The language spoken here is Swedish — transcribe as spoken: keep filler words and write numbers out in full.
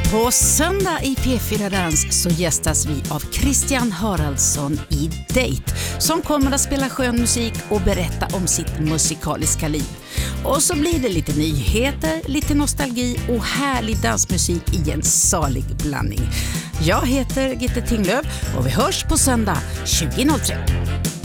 På söndag i P fyra Dans så gästas vi av Christian Haraldsson i Date som kommer att spela skön musik och berätta om sitt musikaliska liv. Och så blir det lite nyheter, lite nostalgi och härlig dansmusik i en salig blandning. Jag heter Gitte Tinglöf och vi hörs på söndag tjugo noll tre.